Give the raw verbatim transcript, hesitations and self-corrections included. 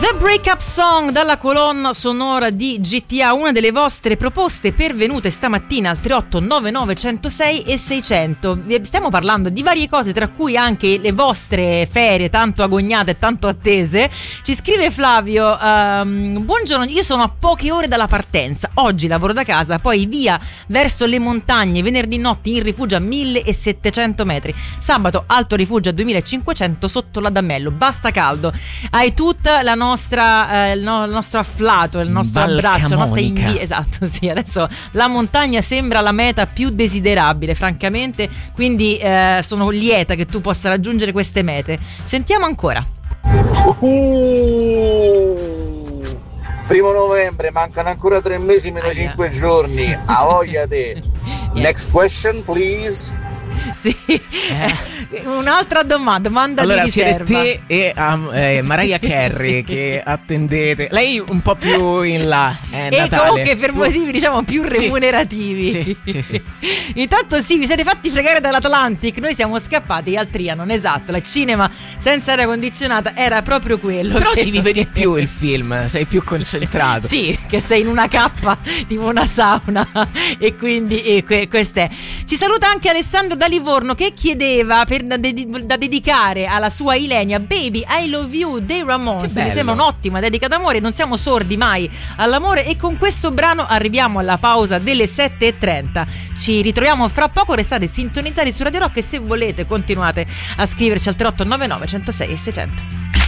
The Breakup Song dalla colonna sonora di G T A, una delle vostre proposte pervenute stamattina al tre otto nove nove uno zero sei e seicento. Stiamo parlando di varie cose, tra cui anche le vostre ferie tanto agognate e tanto attese. Ci scrive Flavio: um, buongiorno, io sono a poche ore dalla partenza, oggi lavoro da casa, poi via verso le montagne, venerdì notte in rifugio a millesettecento metri, sabato alto rifugio a duemilacinquecento sotto l'Adamello, basta caldo. Hai tutta la nostra eh, il, no, il nostro afflato, il nostro Valcamonica. abbraccio, la nostra invidia. Esatto, sì, adesso la montagna sembra la meta più desiderabile, francamente, quindi eh, sono lieta che tu possa raggiungere queste mete. Sentiamo ancora. Uh, primo novembre, mancano ancora tre mesi meno cinque giorni. A voglia te. Next question, please. Sì, eh. Un'altra domanda, domanda allora, di riserva. siete te e um, eh, Mariah Carey sì. che attendete. Lei un po' più in là, eh, e Natale. comunque per tu... motivi diciamo più remunerativi. Sì, sì, sì, sì. Intanto sì, vi siete fatti fregare dall'Atlantic, noi siamo scappati al Trianon, esatto. Il cinema senza aria condizionata era proprio quello. Però che... si vive di più il film, sei più concentrato. Sì, che sei in una cappa tipo una sauna. E quindi e que- quest'è. Ci saluta anche Alessandro da Livorno, che chiedeva per da, de- da dedicare alla sua Ilenia Baby I Love You dei Ramones. Mi sembra un'ottima dedica d'amore, non siamo sordi mai all'amore, e con questo brano arriviamo alla pausa delle sette e trenta. Ci ritroviamo fra poco, restate sintonizzati su Radio Rock e se volete continuate a scriverci al tre otto nove nove uno zero sei e seicento.